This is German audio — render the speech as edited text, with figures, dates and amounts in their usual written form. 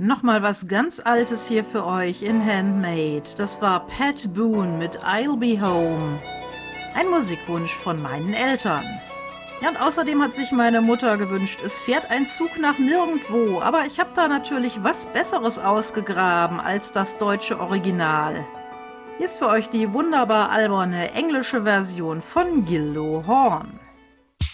Nochmal was ganz Altes hier für euch in Handmade. Das war Pat Boone mit I'll Be Home. Ein Musikwunsch von meinen Eltern. Ja, und außerdem hat sich meine Mutter gewünscht, es fährt ein Zug nach nirgendwo. Aber ich habe da natürlich was Besseres ausgegraben als das deutsche Original. Hier ist für euch die wunderbar alberne englische Version von Gildo Horn.